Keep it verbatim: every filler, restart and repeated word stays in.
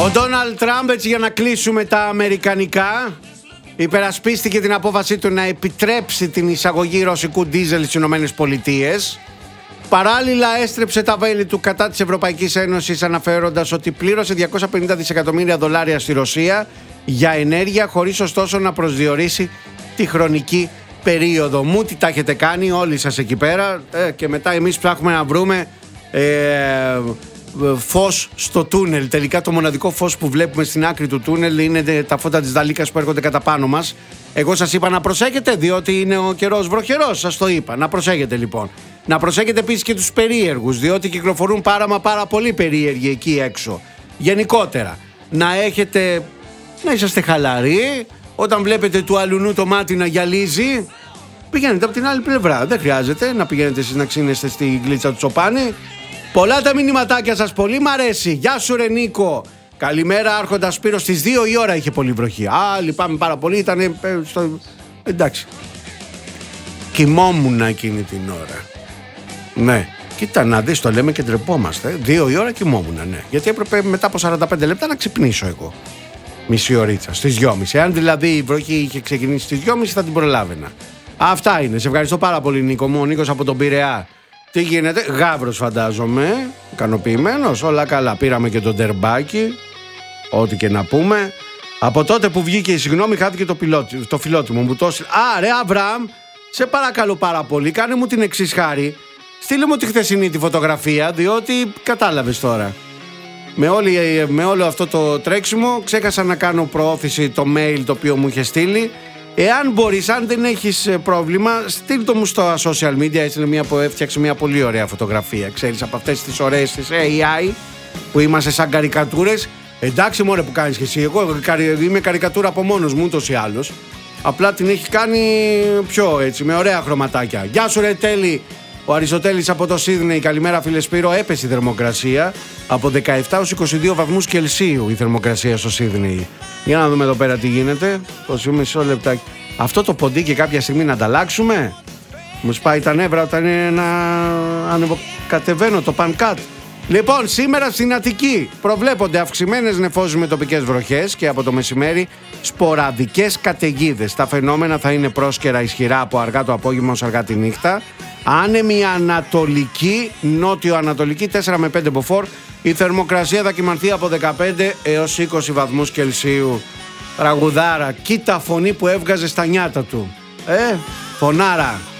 Ο Ντόναλντ Τραμπ, έτσι για να κλείσουμε τα αμερικανικά, υπερασπίστηκε την απόφασή του να επιτρέψει την εισαγωγή ρωσικού ντίζελ στις Ηνωμένες Πολιτείες. Παράλληλα έστρεψε τα βέλη του κατά της Ευρωπαϊκής Ένωσης, αναφέροντας ότι πλήρωσε διακόσια πενήντα δισεκατομμύρια δολάρια στη Ρωσία για ενέργεια, χωρίς ωστόσο να προσδιορίσει τη χρονική περίοδο. Μου τι τα έχετε κάνει όλοι σας εκεί πέρα, ε, και μετά εμείς ψάχνουμε να βρούμε ε, φως στο τούνελ. Τελικά το μοναδικό φως που βλέπουμε στην άκρη του τούνελ είναι τα φώτα της Δαλίκας που έρχονται κατά πάνω μας. Εγώ σας είπα να προσέχετε, διότι είναι ο καιρός βροχερός, σας το είπα. Να προσέχετε λοιπόν. Να προσέχετε επίσης και τους περίεργους, διότι κυκλοφορούν πάρα μα πάρα πολύ περίεργοι εκεί έξω. Γενικότερα, να έχετε, να είσαστε χαλαροί. Όταν βλέπετε του αλουνού το μάτι να γυαλίζει, πηγαίνετε από την άλλη πλευρά. Δεν χρειάζεται να πηγαίνετε εσείς να ξύνεστε στη γλίτσα του Τσοπάνη. Πολλά τα μηνυματάκια σας, πολύ μ' αρέσει. Γεια σου ρε Νίκο. Καλημέρα Άρχοντα Σπύρος, στις δύο η ώρα είχε πολύ βροχή. Α, λυπάμαι πάρα πολύ, ήταν στο... εντάξει. Κοιμόμουν εκείνη την ώρα. Ναι, κοίτα να δεις, το λέμε και ντρεπόμαστε. Δύο η ώρα κοιμόμουν, ναι. Γιατί έπρεπε μετά από σαράντα πέντε λεπτά να ξυπνήσω εγώ. Μισή ωρίτσα, στις δυόμιση. Αν δηλαδή η βροχή είχε ξεκινήσει στις δυόμιση θα την προλάβαινα. Αυτά είναι. Σε ευχαριστώ πάρα πολύ Νίκο μου. Ο Νίκος από τον Πειραιά. Τι γίνεται, Γαύρος φαντάζομαι. Ικανοποιημένος, όλα καλά. Πήραμε και τον τερμπάκι. Ό,τι και να πούμε. Από τότε που βγήκε η συγγνώμη, χάθηκε το, πιλότι, το φιλότιμο μου. Το... Α, ρε Αβραάμ, σε παρακαλώ πάρα πολύ, κάνε μου την εξής χάρη. Στείλε μου τη χθεσινή τη φωτογραφία, διότι κατάλαβες τώρα. Με, όλη, με όλο αυτό το τρέξιμο ξέχασα να κάνω προώθηση το mail το οποίο μου είχε στείλει. Εάν μπορείς, αν δεν έχεις πρόβλημα, στείλ το μου στα social media. Έστειλε μια που έφτιαξε μια πολύ ωραία φωτογραφία. Ξέρεις, από αυτές τις ωραίες της έι άι που είμαστε σαν καρικατούρες. Εντάξει μωρέ που κάνεις και εσύ. Εγώ είμαι καρικατούρα από μόνος μου ούτως ή άλλως. Απλά την έχει κάνει πιο έτσι, με ωραία χρωματάκια. Γεια σου ρε Τέλη. Ο Αριστοτέλης από το Σίδνεϊ. Καλημέρα φίλε Σπύρο. Έπεσε η θερμοκρασία από δεκαεπτά έως είκοσι δύο βαθμούς Κελσίου η θερμοκρασία στο Σίδνεϊ. Για να δούμε εδώ πέρα τι γίνεται. είκοσι μισό λεπτάκι. Αυτό το ποντίκι κάποια στιγμή να ανταλλάξουμε. Μου σπάει τα νεύρα όταν είναι να ανεβοκατεβαίνω το πανκάτ. Λοιπόν, σήμερα στην Αττική προβλέπονται αυξημένες νεφώσεις με τοπικές βροχές και από το μεσημέρι σποραδικές καταιγίδες. Τα φαινόμενα θα είναι πρόσκαιρα ισχυρά από αργά το απόγευμα ως αργά τη νύχτα. Άνεμη ανατολική, νότιο-ανατολική τέσσερα με πέντε μποφόρ. Η θερμοκρασία θα κυμανθεί από δεκαπέντε έως είκοσι βαθμούς Κελσίου. Τραγουδάρα, κοίτα φωνή που έβγαζε στα νιάτα του. Ε, φωνάρα.